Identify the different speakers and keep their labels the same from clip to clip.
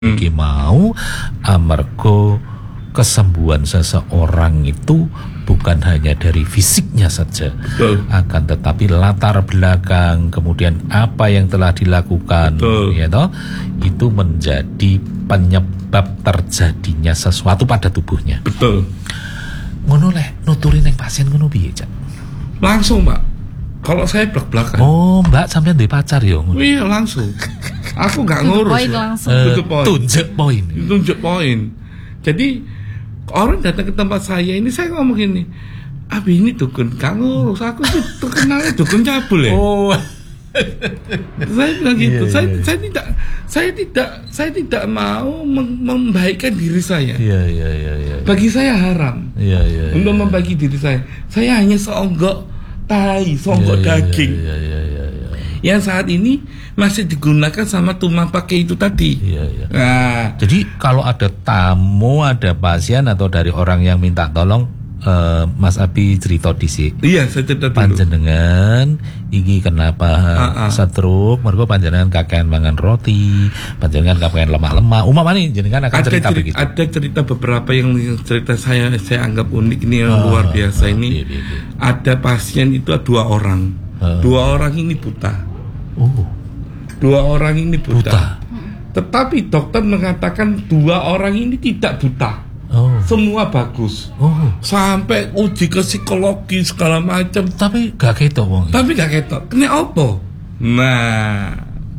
Speaker 1: Iki mau amarga kesembuhan seseorang itu bukan hanya dari fisiknya saja, akan tetapi latar belakang, kemudian apa yang telah dilakukan, ya toh, itu menjadi penyebab terjadinya sesuatu pada tubuhnya.
Speaker 2: Betul.
Speaker 1: Ngono leh nuturi ning pasien ngono piye, Cak?
Speaker 2: Langsung, Pak. Kalau saya belak-belakan.
Speaker 1: Oh, Mbak sampean duwe pacar ya ngono.
Speaker 2: Iya, langsung. Aku gak ngurus.
Speaker 1: Tunjuk poin.
Speaker 2: Tunjuk poin. Jadi orang datang ke tempat saya ini, saya ngomong gini, abi ini dukun gak ngurus, aku itu kenalnya dukun cabul ya.
Speaker 1: Oh.
Speaker 2: Saya bilang gitu. Saya tidak mau membaikkan diri saya.
Speaker 1: Iya.
Speaker 2: Bagi saya haram.
Speaker 1: Iya.
Speaker 2: Untuk membagi diri saya. Saya hanya seonggok tai, seonggok daging.
Speaker 1: Iya.
Speaker 2: Yang saat ini masih digunakan sama tumpang pakai itu tadi.
Speaker 1: Iya.
Speaker 2: Nah,
Speaker 1: jadi kalau ada tamu, ada pasien atau dari orang yang minta tolong, Mas Abi cerita dhisik.
Speaker 2: Iya, saya cerita dulu.
Speaker 1: Panjenengan iki kenapa stroke? Mergo panjenengan kakean mangan roti, panjenengan kakean lemak-lemak. Umpamane jenengan akan cerita begitu.
Speaker 2: Ada cerita beberapa yang cerita saya anggap unik ini yang luar biasa ini.
Speaker 1: Iya.
Speaker 2: Ada pasien itu 2 orang. 2 orang ini buta. 2 orang ini buta. Tetapi dokter mengatakan 2 orang ini tidak buta. Semua bagus. Sampai uji ke psikologi segala macam.
Speaker 1: Tapi gak ketok wong.
Speaker 2: Tapi gak ketok. Kena apa? Nah,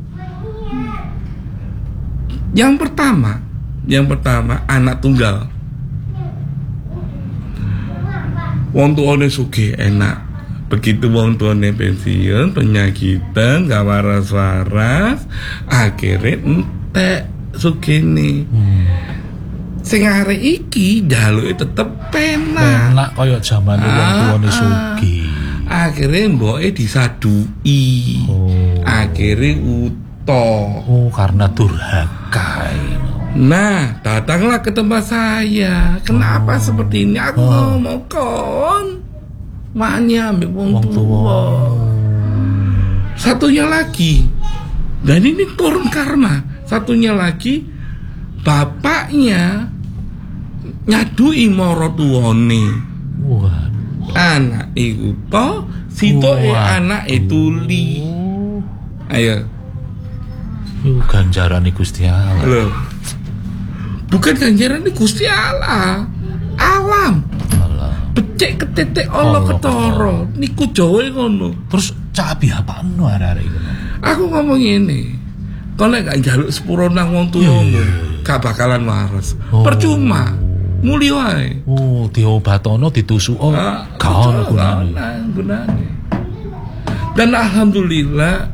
Speaker 2: yang pertama anak tunggal. Wong tuane sugih enak. Begitu wong tuane pensiun, penyakitan, gak waras-waras, akhirnya entek sugene. Sing arek iki njaluke tetep penak.
Speaker 1: Penak kaya jamane wong tuane sugih.
Speaker 2: Akhirnya mboke disadui. Akhirnya utuh.
Speaker 1: Karena durhaka.
Speaker 2: Nah, datanglah ke tempat saya. Kenapa seperti ini? Aku ngomong kon. Wani ambek wong tua. Satunya lagi, dan ini turun karma. Satunya lagi, bapaknya nyadui moro tuane. Anak iku to, sitoke anak tuli. Ayo.
Speaker 1: Iku ganjarane Gusti Allah.
Speaker 2: Loh. Bukan ganjarane Gusti Allah. Alam. Becek ketetek Allah ketara. Niku Jawa ngono.
Speaker 1: Terus cabi apaan arek-arek iku?
Speaker 2: Aku ngomong ini. Kalau gak njaluk sepuro nang wong tuwa, gak bakalan waras. Percuma. Muli wae.
Speaker 1: Diobatono ditusuk gak ono gunane.
Speaker 2: Dan alhamdulillah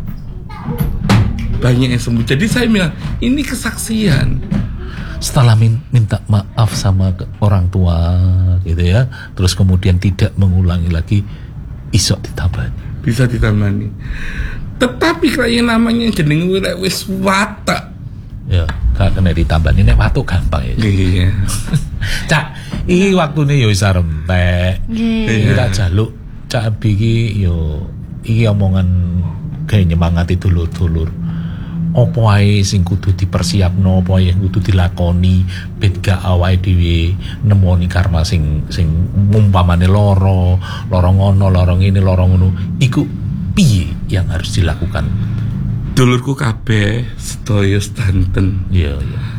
Speaker 2: banyak yang sembuh. Jadi saya bilang, ini kesaksian.
Speaker 1: Setelah minta maaf sama orang tua gitu ya, terus kemudian tidak mengulangi lagi, isok ditambani.
Speaker 2: Bisa ditambani. Tetapi kayak namanya jeneng wis watak.
Speaker 1: Ya, gak kena ditambani, nek watuk gampang ya.
Speaker 2: Iya.
Speaker 1: Cak, iki waktune yo wis arempek. Iki tak jaluk Cak Abi iki yo iki omongan gawe nyemangati dulur-dulur. Apa ae sing kudu dipersiapno, apa ae kudu dilakoni ben gak awake dhewe nemoni karma sing umpamane lara ngono, lara ngene, lara ngono. Iku piye yang harus dilakukan?
Speaker 2: Dulurku kabeh sedaya sedanten.
Speaker 1: Iya.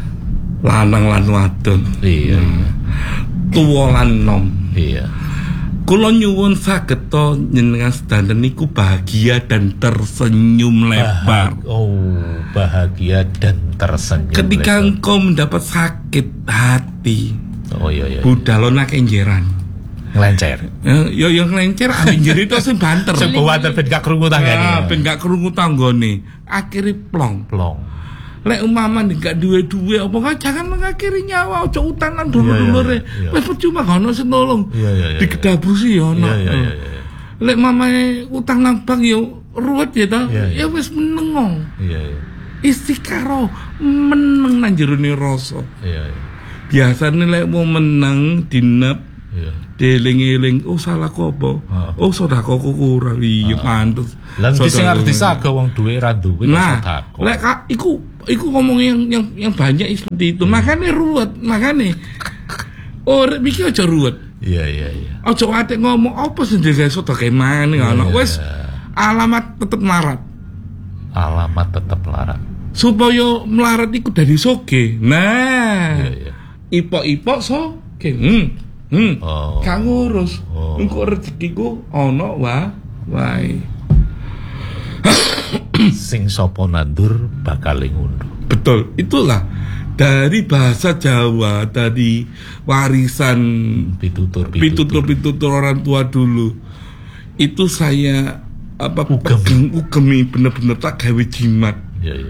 Speaker 2: Lanang lan wadon.
Speaker 1: Iya.
Speaker 2: Tuwa lan nom.
Speaker 1: Iya.
Speaker 2: Kula nyuwun saged to njenengan sedanten niku bahagia dan tersenyum lebar.
Speaker 1: Bahagia dan tersenyum.
Speaker 2: Ketika engkau mendapat sakit hati.
Speaker 1: Iya.
Speaker 2: Budalona kenjeran.
Speaker 1: Ngelencer.
Speaker 2: Yo ngelencer ambek njeri to sing banter.
Speaker 1: Sebuah ben gak krungu tanggane.
Speaker 2: Ben gak krungu tanggane. Akhire plong. Lek umpama gak duwe apa jangan mengakhiri nyawa, aja utangan dulur-dulure. Wis percuma gak ono sing nolong. Digedabusi ya ono. Lek mamae utang nang bank yo ruwet ya ta. Ya wis meneng. Istiqaro meneng nang jerone rasa. Biasane lek mau meneng dinep Dieling-eling, oh salahku apa? Oh sedekahku kurang, iya pantes.
Speaker 1: Lan sing arep disaga wong duwe ra duwe sedekah.
Speaker 2: Nah, lek iku Iku ngomong yang banyak seperti itu. Makanya ruwet, makanya. Urip iki aja ruwet.
Speaker 1: Iya.
Speaker 2: Aja ate ngomong apa sing dhewe iso kemane ngono. Wis alamat tetep melarat.
Speaker 1: Alamat tetep melarat.
Speaker 2: Supaya melarat iku dadi soge. Nah. Ipok-ipok soge. Kang ngurus. Engko rezekiku ana wae.
Speaker 1: Sing sapa nandur bakal ngunduh.
Speaker 2: Betul, itulah dari bahasa Jawa, dari warisan pitutur orang tua dulu. Itu saya ugemi bener-bener tak gawe jimat.
Speaker 1: Iya.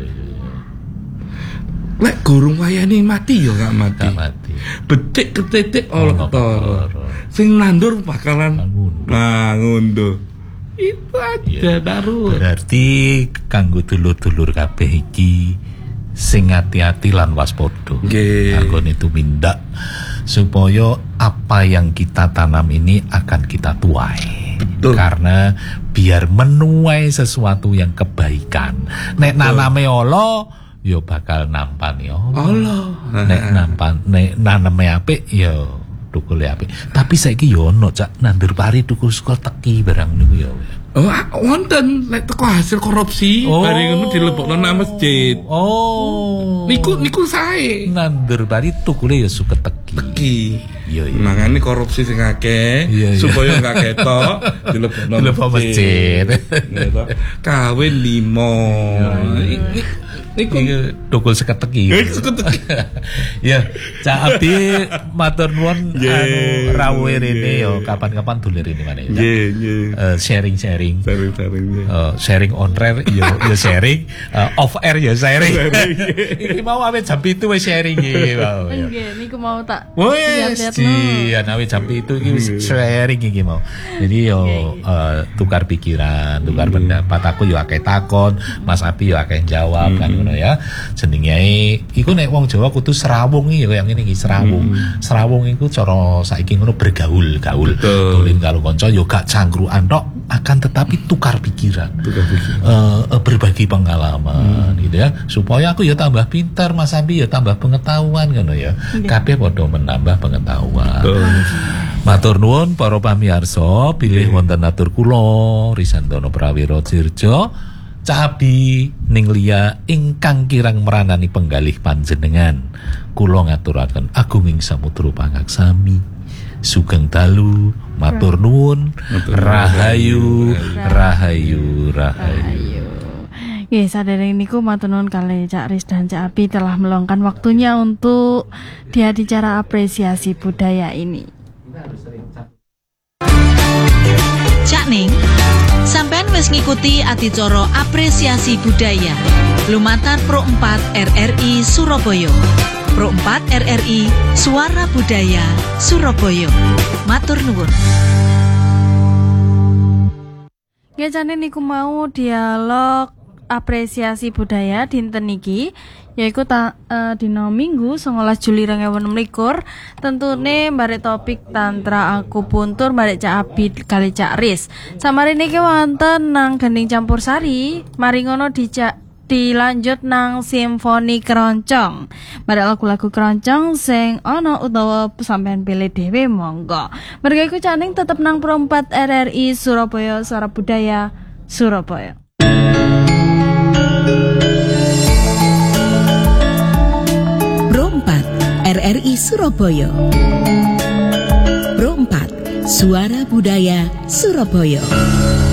Speaker 2: Lek gurung wayane mati ya gak mati. Becik ketitik olor. Sing nandur bakalan ngunduh. Itu aja darurat.
Speaker 1: Berarti kanggo dulur-dulur kabeh iki sing hati-hati lan waspada. Anggone tumindak supaya apa yang kita tanam ini akan kita tuai. Betul. Karena biar menuai sesuatu yang kebaikan. Nek naname Allah yo bakal nampani Allah. Nek naname apik yo tukul apik. Tapi saiki yo ono cak nandur pari tukul suka teki barang niku yo.
Speaker 2: Wonten lek teko hasil korupsi bareng ngono dilebokno nang masjid. Niku sae.
Speaker 1: Nandur pari tukule yo suka teki. Iya.
Speaker 2: Makane korupsi sing akeh supaya enggak ketok dilebokno masjid. Kawin 5. Niku
Speaker 1: tukul seketeki. Ya, Cak Abdi matur nuwun rawuh rene yo kapan-kapan dolir rene maneh. Sharing. Sharing on air yo sharing, off air yo sharing. Iki mau awet jam 7 wis sharing iki mau.
Speaker 3: Nggih, niku mau tak.
Speaker 1: Wes, awet jam 7 iki wis sharing iki mau. Jadi yo tukar pikiran, tukar pendapat. Aku yo akeh takon, Mas Abi yo akeh jawab kan. Ya jenenge iku nek wong Jawa kudu serawung iki kaya ngene iki serawung. Serawung iku cara saiki ngono bergaul. Tulin karo kanca yo gak cangkruan tok akan tetapi tukar pikiran. Berbagi pengalaman gitu ya. Supaya aku ya tambah pintar, Mas Abi ya tambah pengetahuan ngono ya. Kabeh padha menambah pengetahuan. Matur nuwun para pamirsa, pilih wonten atur kula Risantono Prawiro Dirjo. Cabi ning liya ingkang kirang meranani penggalih panjenengan. Kula ngaturaken agunging samudra pangaksami. Sugeng dalu, matur nuwun, rahayu.
Speaker 3: Nggih, sadereng niku matur nuwun kalih Cak Riz dan Cak Abi telah meluangkan waktunya untuk di acara apresiasi budaya ini.
Speaker 4: Cak Ning, sampean wis ngikuti adicara apresiasi budaya lumantar Pro 4 RRI Surabaya. Pro 4 RRI Suara Budaya Surabaya. Matur nuwun.
Speaker 3: Ya jane niku mau dialog apresiasi budaya dinten niki yaiku dina Minggu 19 Juli 2026 tentune barek topik tantra aku puntur barek Cak Abi kali Cak Riz. Samare niki wonten nang Gending Campursari, mari ngono dilanjut nang simfoni keroncong. Barek lagu-lagu keroncong sing ana utawa sampean pilih dhewe monggo. Merga iku Cak Ning tetep nang Pro 4 RRI Surabaya Suara Budaya Surabaya.
Speaker 4: Pro 4 RRI Surabaya. Pro 4 Suara Budaya Surabaya.